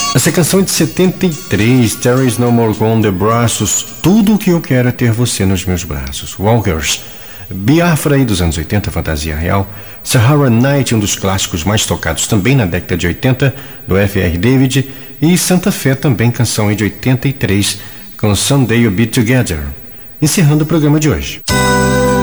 Essa canção é de 73, There Is No More On The Braços, Tudo o que eu quero é ter você nos meus braços. Walkers, Biafra aí dos anos 80, fantasia real. Sahara Night, um dos clássicos mais tocados também na década de 80, do F.R. David. E Santa Fé, também canção aí de 83, com Someday You'll Be Together. Encerrando o programa de hoje.